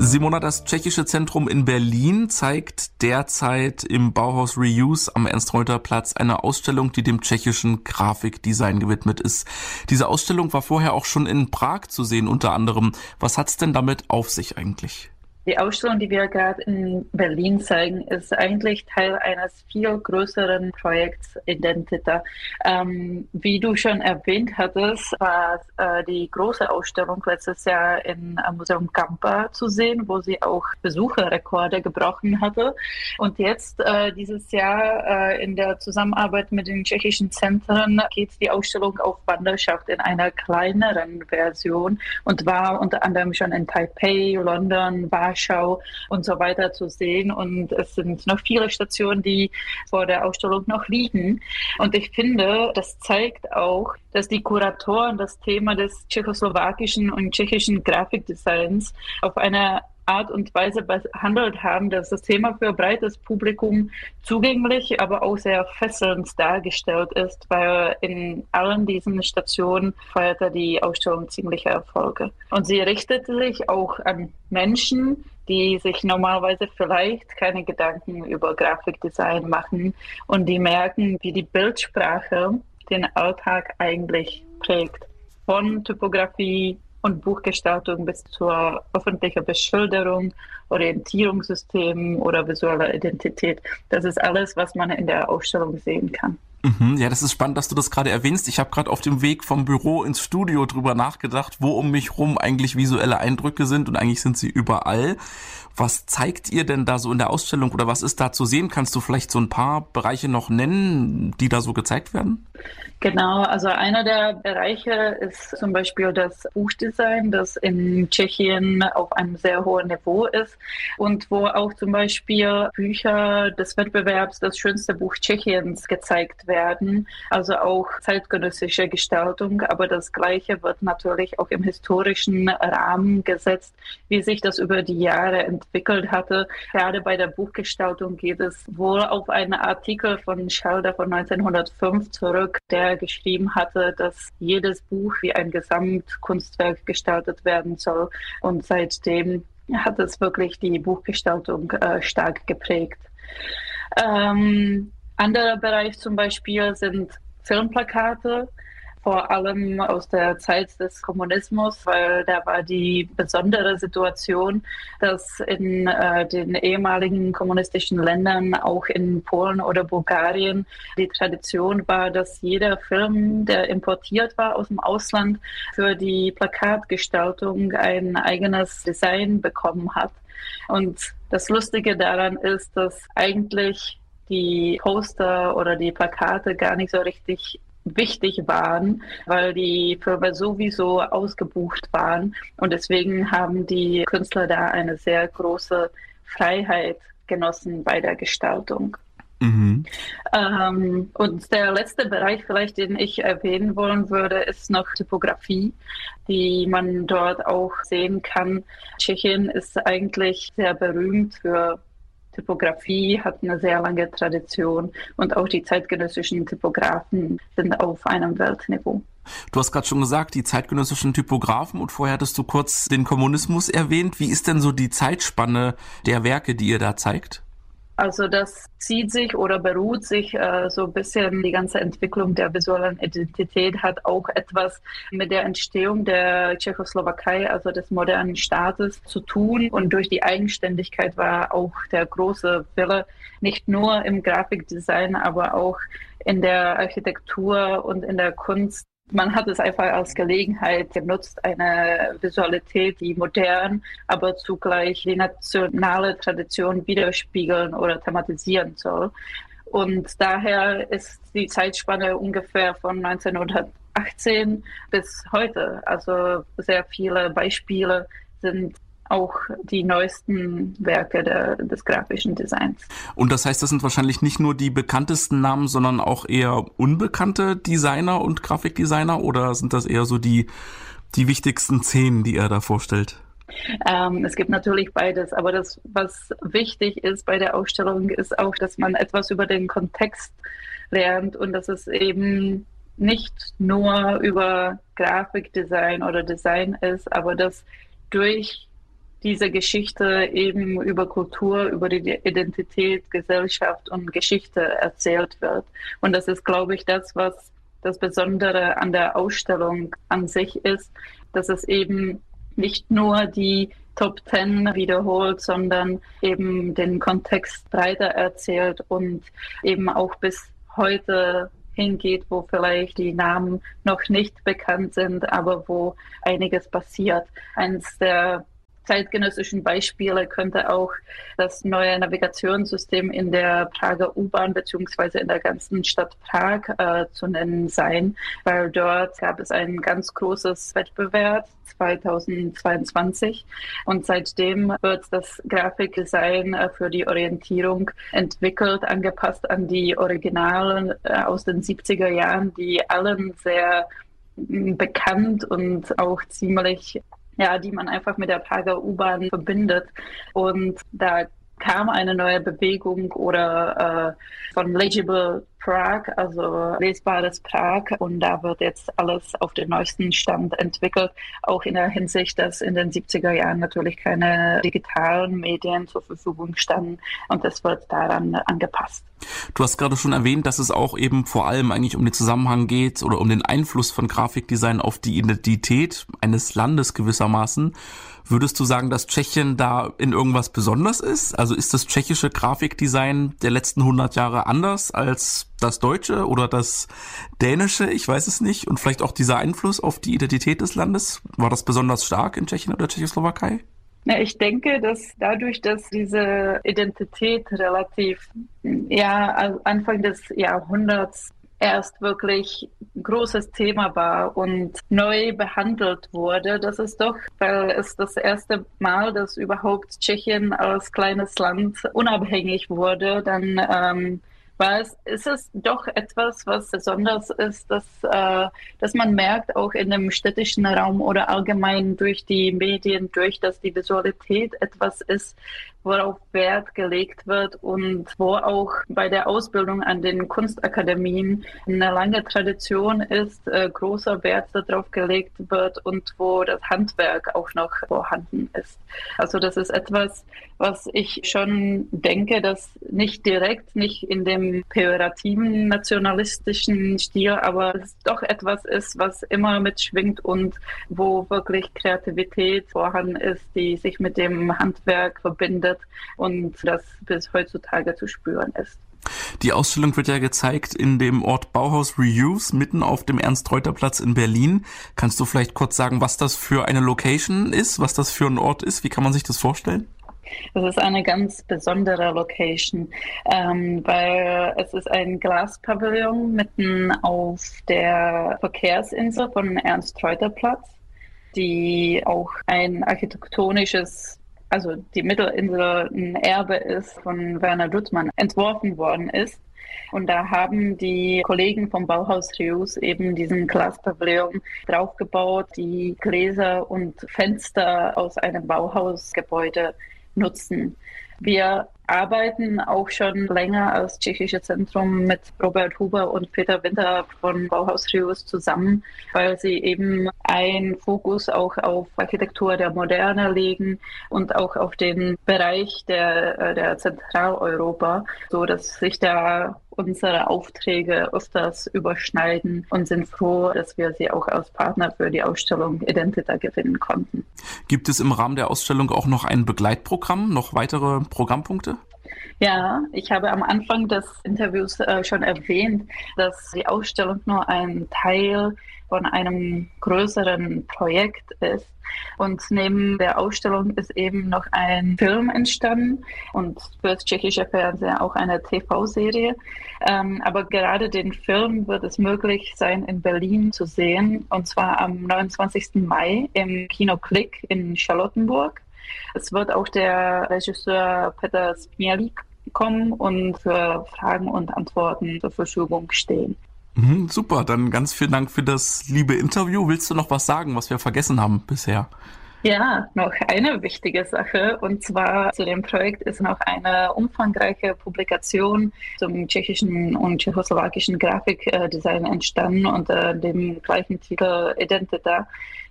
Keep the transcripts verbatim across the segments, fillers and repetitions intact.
Simona, das Tschechische Zentrum in Berlin zeigt derzeit im Bauhaus Reuse am Ernst-Reuter-Platz eine Ausstellung, die dem tschechischen Grafikdesign gewidmet ist. Diese Ausstellung war vorher auch schon in Prag zu sehen, unter anderem. Was hat's denn damit auf sich eigentlich? Die Ausstellung, die wir gerade in Berlin zeigen, ist eigentlich Teil eines viel größeren Projekts Identita. Ähm, wie du schon erwähnt hattest, war äh, die große Ausstellung letztes Jahr im Museum Kampa zu sehen, wo sie auch Besucherrekorde gebrochen hatte. Und jetzt äh, dieses Jahr äh, in der Zusammenarbeit mit den tschechischen Zentren geht die Ausstellung auf Wanderschaft in einer kleineren Version und war unter anderem schon in Taipei, London, Warschau und so weiter zu sehen. Und es sind noch viele Stationen, die vor der Ausstellung noch liegen. Und ich finde, das zeigt auch, dass die Kuratoren das Thema des tschechoslowakischen und tschechischen Grafikdesigns auf eine Art und Weise behandelt haben, dass das Thema für ein breites Publikum zugänglich, aber auch sehr fesselnd dargestellt ist, weil in allen diesen Stationen feierte die Ausstellung ziemliche Erfolge. Und sie richtet sich auch an Menschen, die sich normalerweise vielleicht keine Gedanken über Grafikdesign machen und die merken, wie die Bildsprache den Alltag eigentlich prägt. Von Typografie und Buchgestaltung bis zur öffentlichen Beschilderung, Orientierungssystemen oder visueller Identität. Das ist alles, was man in der Ausstellung sehen kann. Mhm, ja, das ist spannend, dass du das gerade erwähnst. Ich habe gerade auf dem Weg vom Büro ins Studio drüber nachgedacht, wo um mich rum eigentlich visuelle Eindrücke sind, und eigentlich sind sie überall. Was zeigt ihr denn da so in der Ausstellung oder was ist da zu sehen? Kannst du vielleicht so ein paar Bereiche noch nennen, die da so gezeigt werden? Genau, also einer der Bereiche ist zum Beispiel das Buchdesign, das in Tschechien auf einem sehr hohen Niveau ist und wo auch zum Beispiel Bücher des Wettbewerbs Das schönste Buch Tschechiens gezeigt werden, also auch zeitgenössische Gestaltung, aber das Gleiche wird natürlich auch im historischen Rahmen gesetzt, wie sich das über die Jahre entwickelt hatte. Gerade bei der Buchgestaltung geht es wohl auf einen Artikel von Schelder von neunzehnhundertfünf zurück, der geschrieben hatte, dass jedes Buch wie ein Gesamtkunstwerk gestaltet werden soll. Und seitdem hat es wirklich die Buchgestaltung äh, stark geprägt. Ähm, anderer Bereich zum Beispiel sind Filmplakate, vor allem aus der Zeit des Kommunismus, weil da war die besondere Situation, dass in äh, den ehemaligen kommunistischen Ländern, auch in Polen oder Bulgarien, die Tradition war, dass jeder Film, der importiert war aus dem Ausland, für die Plakatgestaltung ein eigenes Design bekommen hat. Und das Lustige daran ist, dass eigentlich die Poster oder die Plakate gar nicht so richtig wichtig waren, weil die Filme sowieso ausgebucht waren. Und deswegen haben die Künstler da eine sehr große Freiheit genossen bei der Gestaltung. Mhm. Ähm, und der letzte Bereich vielleicht, den ich erwähnen wollen würde, ist noch Typografie, die man dort auch sehen kann. Tschechien ist eigentlich sehr berühmt für Typografie, hat eine sehr lange Tradition und auch die zeitgenössischen Typografen sind auf einem Weltniveau. Du hast gerade schon gesagt, die zeitgenössischen Typografen, und vorher hattest du kurz den Kommunismus erwähnt. Wie ist denn so die Zeitspanne der Werke, die ihr da zeigt? Also das zieht sich oder beruht sich äh, so ein bisschen, die ganze Entwicklung der visuellen Identität hat auch etwas mit der Entstehung der Tschechoslowakei, also des modernen Staates, zu tun. Und durch die Eigenständigkeit war auch der große Wille, nicht nur im Grafikdesign, aber auch in der Architektur und in der Kunst. Man hat es einfach als Gelegenheit genutzt, eine Visualität, die modern, aber zugleich die nationale Tradition widerspiegeln oder thematisieren soll. Und daher ist die Zeitspanne ungefähr von neunzehnhundertachtzehn bis heute. Also sehr viele Beispiele sind auch die neuesten Werke der, des grafischen Designs. Und das heißt, das sind wahrscheinlich nicht nur die bekanntesten Namen, sondern auch eher unbekannte Designer und Grafikdesigner, oder sind das eher so die, die wichtigsten zehn, die er da vorstellt? Ähm, es gibt natürlich beides, aber das, was wichtig ist bei der Ausstellung, ist auch, dass man etwas über den Kontext lernt und dass es eben nicht nur über Grafikdesign oder Design ist, aber dass durch diese Geschichte eben über Kultur, über die Identität, Gesellschaft und Geschichte erzählt wird. Und das ist, glaube ich, das, was das Besondere an der Ausstellung an sich ist, dass es eben nicht nur die Top Ten wiederholt, sondern eben den Kontext breiter erzählt und eben auch bis heute hingeht, wo vielleicht die Namen noch nicht bekannt sind, aber wo einiges passiert. Eins der zeitgenössischen Beispiele könnte auch das neue Navigationssystem in der Prager U-Bahn beziehungsweise in der ganzen Stadt Prag äh, zu nennen sein, weil dort gab es ein ganz großes Wettbewerb zweitausendzweiundzwanzig und seitdem wird das Grafikdesign äh, für die Orientierung entwickelt, angepasst an die Originalen äh, aus den siebziger Jahren, die allen sehr mh, bekannt und auch ziemlich ja, die man einfach mit der Prager U-Bahn verbindet. Und da kam eine neue Bewegung oder äh, von Legible Prague, also lesbares Prag, und da wird jetzt alles auf den neuesten Stand entwickelt, auch in der Hinsicht, dass in den siebziger Jahren natürlich keine digitalen Medien zur Verfügung standen und das wird daran angepasst. Du hast gerade schon erwähnt, dass es auch eben vor allem eigentlich um den Zusammenhang geht oder um den Einfluss von Grafikdesign auf die Identität eines Landes gewissermaßen. Würdest du sagen, dass Tschechien da in irgendwas besonders ist? Also ist das tschechische Grafikdesign der letzten hundert Jahre anders als das deutsche oder das dänische? Ich weiß es nicht. Und vielleicht auch dieser Einfluss auf die Identität des Landes? War das besonders stark in Tschechien oder Tschechoslowakei? Ja, ich denke, dass dadurch, dass diese Identität relativ, ja, Anfang des Jahrhunderts erst wirklich großes Thema war und neu behandelt wurde. Das ist doch, weil es das erste Mal, dass überhaupt Tschechien als kleines Land unabhängig wurde, dann ähm, war es, ist es doch etwas, was besonders ist, dass, äh, dass man merkt, auch in dem städtischen Raum oder allgemein durch die Medien, durch dass die Visualität etwas ist, worauf Wert gelegt wird und wo auch bei der Ausbildung an den Kunstakademien eine lange Tradition ist, äh, großer Wert darauf gelegt wird und wo das Handwerk auch noch vorhanden ist. Also das ist etwas, was ich schon denke, dass nicht direkt, nicht in dem pejorativen nationalistischen Stil, aber es doch etwas ist, was immer mitschwingt und wo wirklich Kreativität vorhanden ist, die sich mit dem Handwerk verbindet und das bis heutzutage zu spüren ist. Die Ausstellung wird ja gezeigt in dem Ort Bauhaus Reuse, mitten auf dem Ernst-Reuter-Platz in Berlin. Kannst du vielleicht kurz sagen, was das für eine Location ist, was das für ein Ort ist? Wie kann man sich das vorstellen? Das ist eine ganz besondere Location, ähm, weil es ist ein Glaspavillon mitten auf der Verkehrsinsel von Ernst-Reuter-Platz, die auch ein architektonisches, also die Mittelinsel ein Erbe ist, von Werner Duttmann entworfen worden ist. Und da haben die Kollegen vom Bauhaus Reuse eben diesen Glaspavillon draufgebaut, die Gläser und Fenster aus einem Bauhausgebäude nutzen. Wir arbeiten auch schon länger als Tschechische Zentrum mit Robert Huber und Peter Winter von Bauhaus Reuse zusammen, weil sie eben einen Fokus auch auf Architektur der Moderne legen und auch auf den Bereich der, der Zentraleuropa, so dass sich da unsere Aufträge öfters überschneiden und sind froh, dass wir sie auch als Partner für die Ausstellung Identita gewinnen konnten. Gibt es im Rahmen der Ausstellung auch noch ein Begleitprogramm, noch weitere Programmpunkte? Ja, ich habe am Anfang des Interviews äh, schon erwähnt, dass die Ausstellung nur ein Teil von einem größeren Projekt ist. Und neben der Ausstellung ist eben noch ein Film entstanden und für das tschechische Fernsehen auch eine T V-Serie. Ähm, aber gerade den Film wird es möglich sein, in Berlin zu sehen, und zwar am neunundzwanzigsten Mai im Kino Klick in Charlottenburg. Es wird auch der Regisseur Petr Smělík kommen und für Fragen und Antworten zur Verfügung stehen. Mhm, super, dann ganz vielen Dank für das liebe Interview. Willst du noch was sagen, was wir vergessen haben bisher? Ja, noch eine wichtige Sache, und zwar zu dem Projekt ist noch eine umfangreiche Publikation zum tschechischen und tschechoslowakischen Grafikdesign entstanden unter dem gleichen Titel Identita.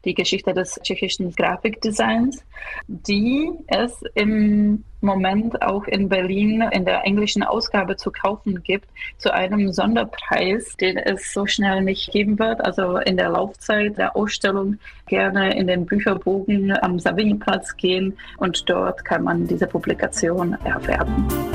die Geschichte des tschechischen Grafikdesigns, die es im Moment auch in Berlin in der englischen Ausgabe zu kaufen gibt, zu einem Sonderpreis, den es so schnell nicht geben wird. Also in der Laufzeit der Ausstellung gerne in den Bücherbogen am Savignyplatz gehen und dort kann man diese Publikation erwerben.